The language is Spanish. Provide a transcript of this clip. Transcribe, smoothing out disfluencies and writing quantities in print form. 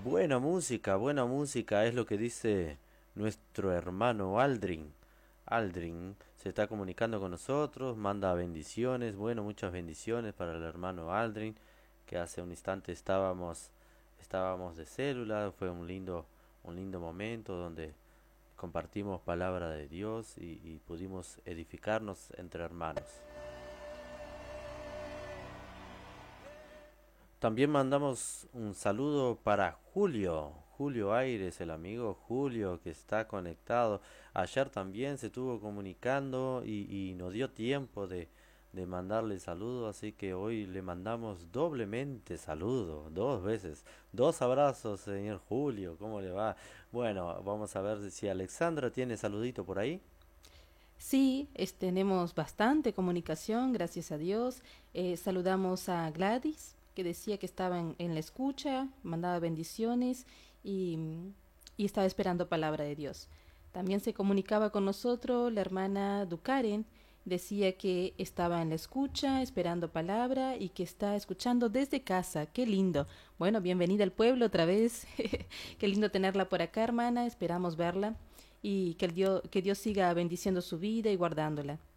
Buena música es lo que dice nuestro hermano Aldrin. Aldrin se está comunicando con nosotros, manda bendiciones, bueno, muchas bendiciones para el hermano Aldrin, que hace un instante estábamos de célula, fue un lindo momento donde compartimos palabra de Dios y pudimos edificarnos entre hermanos. También mandamos un saludo para Julio Aires, el amigo Julio que está conectado. Ayer también se estuvo comunicando y nos dio tiempo de mandarle saludo, así que hoy le mandamos doblemente saludo, dos veces. Dos abrazos, señor Julio, ¿cómo le va? Bueno, vamos a ver si Alexandra tiene saludito por ahí. Sí, tenemos bastante comunicación, gracias a Dios. Saludamos a Gladys, que decía que estaba en la escucha, mandaba bendiciones y, y estaba esperando palabra de Dios. También se comunicaba con nosotros la hermana Ducaren, decía que estaba en la escucha, esperando palabra y que está escuchando desde casa. Qué lindo. Bueno, bienvenida al pueblo otra vez. Qué lindo tenerla por acá, hermana. Esperamos verla y que Dios siga bendiciendo su vida y guardándola.